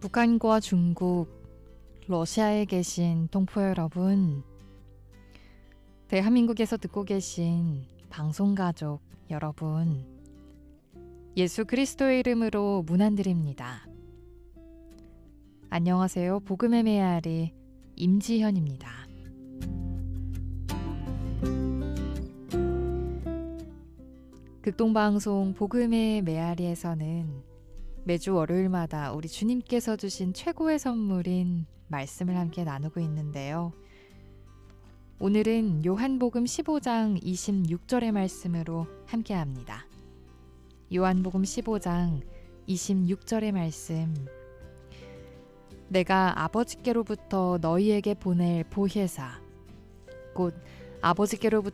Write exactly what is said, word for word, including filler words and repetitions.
북한과 중국, 러시아에 계신 동포 여러분, 대한민국에서 듣고 계신 방송가족 여러분, 예수 그리스도의 이름으로 문안드립니다. 안녕하세요. 복음의 메아리 임지현입니다. 극동방송 복음의 메아리에서는 매주 월요일마다 우리 주님께서 주신 최고의 선물인 말씀을 함께 나누고 있는데요. 오늘은 요한복음 십오 장 이십육 절의 말씀으로 함께합니다. 요한복음 십오 장 이십육 절의 말씀. 내가 아버지께로부터 너희에게 보낼 보혜사, 곧 아버지께로부터